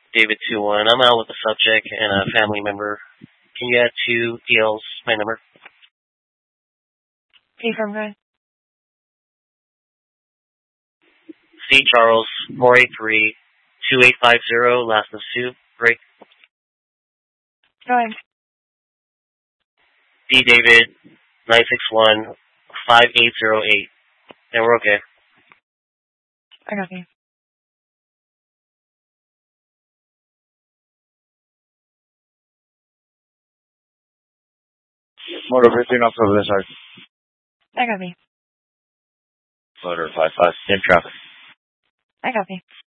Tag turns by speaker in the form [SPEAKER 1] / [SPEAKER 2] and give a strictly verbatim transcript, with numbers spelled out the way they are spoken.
[SPEAKER 1] David two one. I'm out with a subject and a family member. Can you add two D Ls, my number?
[SPEAKER 2] Okay, from good.
[SPEAKER 1] C Charles four eight three two eight five zero. Last of Sue. Break.
[SPEAKER 2] Go ahead.
[SPEAKER 1] D David nine six one five eight zero eight. And we're okay.
[SPEAKER 2] I got you.
[SPEAKER 3] Motor fifteen off over this side.
[SPEAKER 2] I got you.
[SPEAKER 3] Motor five five. In traffic.
[SPEAKER 2] I got you.